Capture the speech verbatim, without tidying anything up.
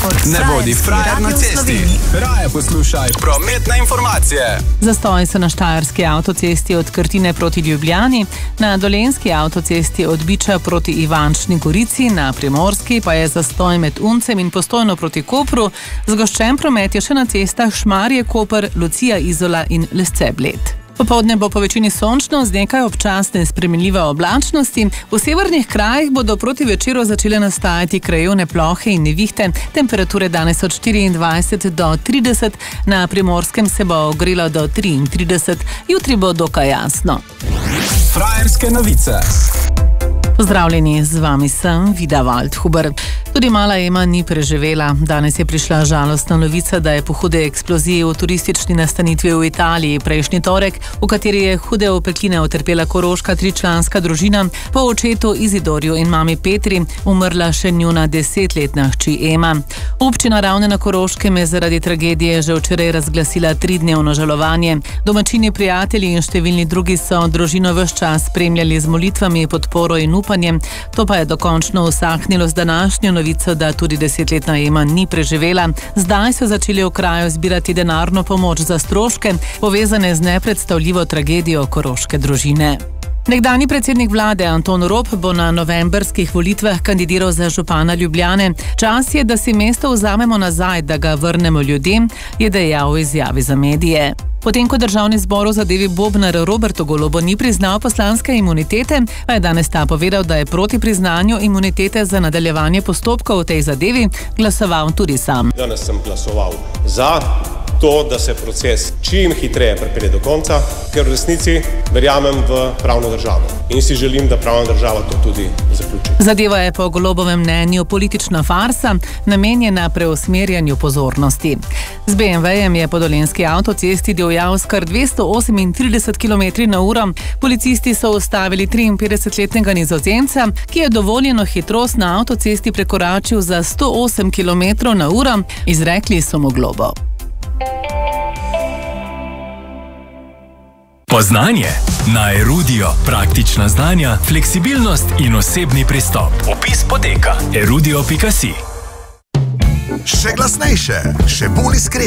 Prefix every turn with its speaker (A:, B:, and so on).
A: Ne bodi frajer na cesti. Raje poslušaj prometne informacije.
B: Zastoj so na štajerski avtocesti od Krtine proti Ljubljani, na dolenjski avtocesti od Biča proti Ivančni Gorici, na primorski pa je zastoj med Uncem in Postojno proti Kopru. Zgoščen promet je še na cestah Šmarje, Koper, Lucija, Izola in Lesce, Bled. Popoldne bo po večini sončno z nekaj občasne spremenljive oblačnosti. V severnih krajih bodo proti večeru začele nastajati krajevne plohe in nevihte. Temperature danes od štiriindvajset do trideset, na Primorskem se bo ogrelo do triintrideset, jutri bo dokaj jasno.
A: Frajerske novice.
B: Pozdravljeni, z vami sem Vida Waldhuber. Tudi mala Ema ni preživela. Danes je prišla žalostna novica, da je po hude eksploziji v turistični nastanitvi v Italiji prejšnji torek, v kateri je hude opekline utrpela koroška tričlanska družina, po očetu Izidorju in mami Petri umrla še njuna desetletna hči Ema. Občina Ravne na Koroškem je zaradi tragedije že včeraj razglasila tridnevno žalovanje. Domačini, prijatelji in številni drugi so družino ves čas spremljali z molitvami, podporo in upanjem. To pa je dokončno usahnilo z današnjo novico, da tudi desetletna Ema ni preživela. Zdaj so začeli v kraju zbirati denarno pomoč za stroške, povezane z nepredstavljivo tragedijo koroške družine. Nekdanji predsednik vlade Anton Rop bo na novembrskih volitvah kandidiral za župana Ljubljane. Čas je, da si mesto vzamemo nazaj, da ga vrnemo ljudem, je dejal v izjavi za medije. Potem, ko državni zbor v zadevi Bobnar Robertu Golobu ni priznal poslanske imunitete, pa je danes ta povedal, da je proti priznanju imunitete za nadaljevanje postopkov v tej zadevi glasoval tudi sam.
C: Danes sem glasoval za to, da se proces čim hitreje pripelje do konca, ker v resnici verjamem v pravno državo in si želim, da pravna država to tudi zaključi. Zadeva
B: je po Golobovem mnenju politična farsa, namenjena preusmerjanju pozornosti. Z be em vejem je po dolenjski avtocesti divjal s kar dvesto osemintrideset kilometrov na uro. Policisti so ustavili triinpetdesetletnega Nizozemca, ki je dovoljeno hitrost na avtocesti prekoračil za sto osem kilometrov na uro. Izrekli so mu globo.
D: Poznanje na Erudio. Praktična znanja, fleksibilnost in osebni pristop. Opis poteka erudio pika si.
E: Še glasnejše, še bolj iskreno.